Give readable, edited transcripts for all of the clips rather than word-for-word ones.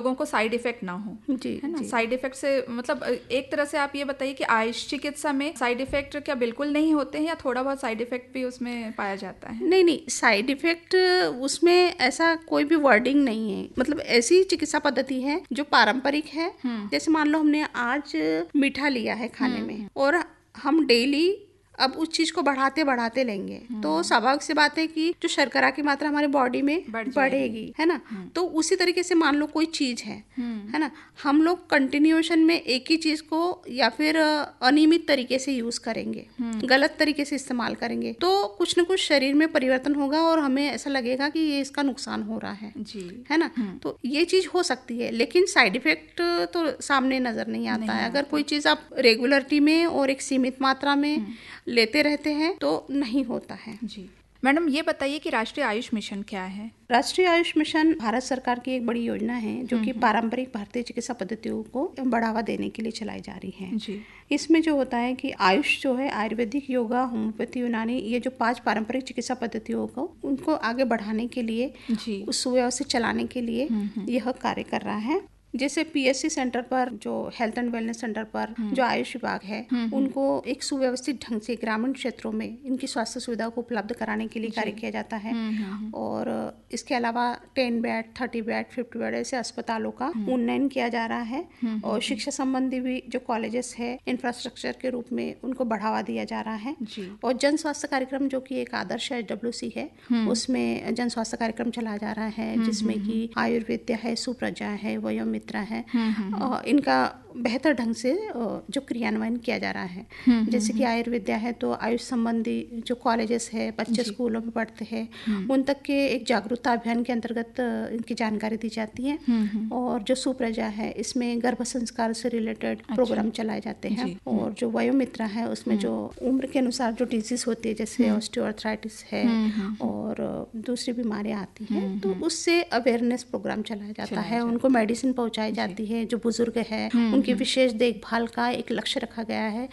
लोगों को side effect ना हो, जी, है ना। जी। साइड इफेक्ट से मतलब एक तरह से आप ये बताइए कि आयुष चिकित्सा में साइड इफेक्ट क्या बिल्कुल नहीं होते हैं या थोड़ा बहुत साइड इफेक्ट भी उसमें पाया जाता है? नहीं नहीं, साइड इफेक्ट उसमें ऐसा कोई भी वर्डिंग नहीं है। मतलब ऐसी चिकित्सा पद्धति है जो पारंपरिक है। जैसे मान लो हमने आज मीठा लिया है खाने में और हम डेली अब उस चीज को बढ़ाते बढ़ाते लेंगे तो स्वाभाविक सी बात है कि जो शर्करा की मात्रा हमारे बॉडी में बढ़ेगी, है ना। तो उसी तरीके से मान लो कोई चीज है ना, हम लोग कंटिन्यूएशन में एक ही चीज को या फिर अनियमित तरीके से यूज करेंगे, गलत तरीके से इस्तेमाल करेंगे तो कुछ न कुछ शरीर में परिवर्तन होगा और हमें ऐसा लगेगा कि ये इसका नुकसान हो रहा है जी, है ना। तो ये चीज हो सकती है, लेकिन साइड इफेक्ट तो सामने नजर नहीं आता है। अगर कोई चीज आप रेगुलरिटी में और एक सीमित मात्रा में लेते रहते हैं तो नहीं होता है। जी मैडम, ये बताइए कि राष्ट्रीय आयुष मिशन क्या है? राष्ट्रीय आयुष मिशन भारत सरकार की एक बड़ी योजना है जो कि पारंपरिक भारतीय चिकित्सा पद्धतियों को बढ़ावा देने के लिए चलाई जा रही है। जी। इसमें जो होता है कि आयुष जो है आयुर्वेदिक, योगा, होम्योपैथी, यूनानी, ये जो 5 पारंपरिक चिकित्सा पद्धतियों को उनको आगे बढ़ाने के लिए, उस सुव्यवस्थित चलाने के लिए यह कार्य कर रहा है। जैसे पीएससी सेंटर पर, जो हेल्थ एंड वेलनेस सेंटर पर जो आयुष विभाग है उनको एक सुव्यवस्थित ढंग से ग्रामीण क्षेत्रों में इनकी स्वास्थ्य सुविधा को उपलब्ध कराने के लिए कार्य किया जाता है। और इसके अलावा 10 बेड, 30 बेड, 50 बेड ऐसे अस्पतालों का उन्नयन किया जा रहा है। और शिक्षा संबंधी भी जो कॉलेजेस है इंफ्रास्ट्रक्चर के रूप में उनको बढ़ावा दिया जा रहा है। और जन स्वास्थ्य कार्यक्रम जो कि एक आदर्श HWC है उसमें जन स्वास्थ्य कार्यक्रम चलाया जा रहा है जिसमें कि आयुर्वेद्य है, सुप्रजा है, वयोमित्र है, इनका बेहतर ढंग से जो क्रियान्वयन किया जा रहा है। जैसे कि आयुर्विद्या है तो आयुष संबंधी जो कॉलेजेस है, बच्चे स्कूलों में पढ़ते हैं, उन तक के एक जागरूकता अभियान के अंतर्गत इनकी जानकारी दी जाती है। और जो सुप्रजा है इसमें गर्भ संस्कार से रिलेटेड प्रोग्राम चलाए जाते हैं। और जो वयोमित्र है उसमें जो उम्र के अनुसार जो डिजीज होती है जैसे ऑस्टियोआर्थराइटिस है और दूसरी बीमारियां आती हैं तो उससे अवेयरनेस प्रोग्राम चलाया जाता है। उनको मेडिसिन पहुंचाई जाती है। जो बुजुर्ग है उनकी विशेष देखभाल का एक लक्ष्य रखा गया है।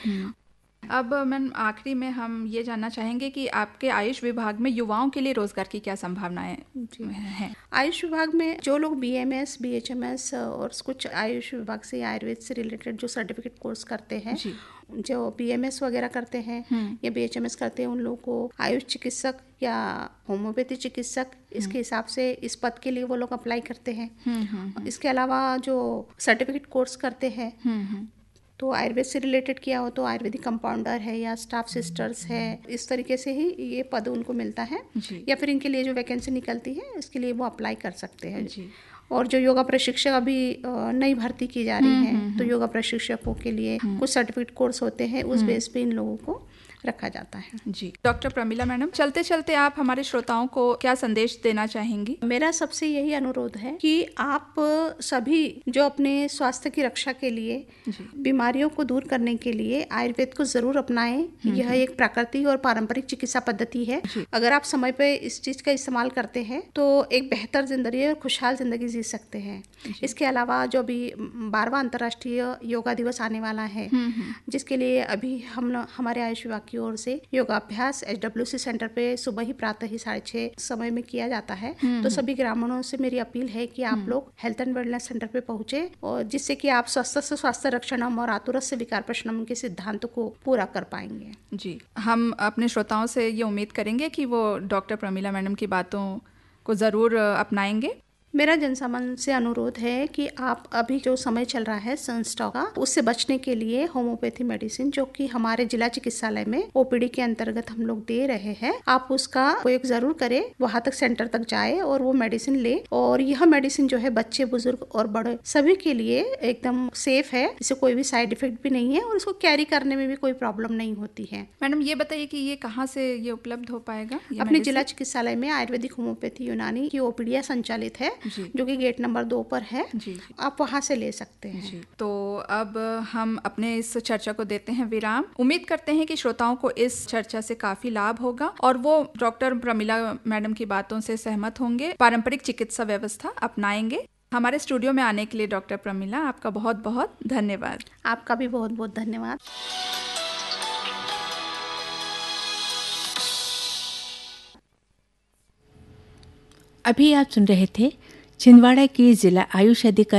अब मैम आखिरी में हम ये जानना चाहेंगे कि आपके आयुष विभाग में युवाओं के लिए रोजगार की क्या संभावनाएं हैं? आयुष विभाग में जो लोग BMS, BHMS और कुछ आयुष विभाग से आयुर्वेद से रिलेटेड जो सर्टिफिकेट कोर्स करते हैं, जो BMS वगैरह करते हैं या BHMS करते हैं, उन लोगों को आयुष चिकित्सक या होम्योपैथी चिकित्सक इसके हिसाब से इस पद के लिए वो लोग अप्लाई करते हैं। इसके अलावा जो सर्टिफिकेट कोर्स करते हैं तो आयुर्वेद से रिलेटेड किया हो तो आयुर्वेदिक कंपाउंडर है या स्टाफ सिस्टर्स है, इस तरीके से ही ये पद उनको मिलता है। या फिर इनके लिए जो वैकेंसी निकलती है इसके लिए वो अप्लाई कर सकते हैं। और जो योगा प्रशिक्षक अभी नई भर्ती की जा रही है तो योगा प्रशिक्षकों के लिए कुछ सर्टिफिकेट कोर्स होते हैं, उस बेस पे इन लोगों को रखा जाता है। जी डॉक्टर प्रमिला मैडम, चलते चलते आप हमारे श्रोताओं को क्या संदेश देना चाहेंगी? मेरा सबसे यही अनुरोध है कि आप सभी जो अपने स्वास्थ्य की रक्षा के लिए, बीमारियों को दूर करने के लिए आयुर्वेद को जरूर अपनाएं। यह एक प्राकृतिक और पारंपरिक चिकित्सा पद्धति है। अगर आप समय पे इस चीज का इस्तेमाल करते हैं तो एक बेहतर जिंदगी और खुशहाल जिंदगी जी सकते हैं। इसके अलावा जो अभी 12वां अंतर्राष्ट्रीय योगा दिवस आने वाला है जिसके लिए अभी हम हमारे आयुष विभाग की ओर से योगाभ्यास HWC सेंटर पे सुबह ही प्रातः ही 6:30 समय में किया जाता है। तो सभी ग्रामीणों से मेरी अपील है कि आप लोग हेल्थ एंड वेलनेस सेंटर पे पहुंचे और जिससे कि आप स्वस्थ से स्वास्थ्य रक्षणम और आतुरत से विकार प्रशमनम के सिद्धांत को पूरा कर पाएंगे। जी, हम अपने श्रोताओं से ये उम्मीद करेंगे कि वो डॉक्टर प्रमिला मैडम की बातों को जरूर अपनाएंगे। मेरा जनसामान्य से अनुरोध है कि आप अभी जो समय चल रहा है संस्था का, उससे बचने के लिए होम्योपैथी मेडिसिन जो कि हमारे जिला चिकित्सालय में OPD के अंतर्गत हम लोग दे रहे हैं, आप उसका उपयोग जरूर करें। वहां तक सेंटर तक जाए और वो मेडिसिन ले। और यह मेडिसिन जो है बच्चे, बुजुर्ग और बड़े सभी के लिए एकदम सेफ है। इससे कोई भी साइड इफेक्ट भी नहीं है और इसको कैरी करने में भी कोई प्रॉब्लम नहीं होती है। मैडम ये बताइए कि ये कहाँ से ये उपलब्ध हो पाएगा? अपने जिला चिकित्सालय में आयुर्वेदिक, होम्योपैथी, यूनानी की OPD संचालित है जो कि गेट नंबर 2 पर है। आप वहां से ले सकते हैं। तो अब हम अपने इस चर्चा को देते हैं विराम। उम्मीद करते हैं कि श्रोताओं को इस चर्चा से काफी लाभ होगा और वो डॉक्टर प्रमिला मैडम की बातों से सहमत होंगे, पारंपरिक चिकित्सा व्यवस्था अपनाएंगे। हमारे स्टूडियो में आने के लिए डॉक्टर प्रमिला आपका बहुत बहुत धन्यवाद। आपका भी बहुत बहुत धन्यवाद। अभी आप सुन रहे थे छिंदवाड़ा की जिला आयुष अधिकारी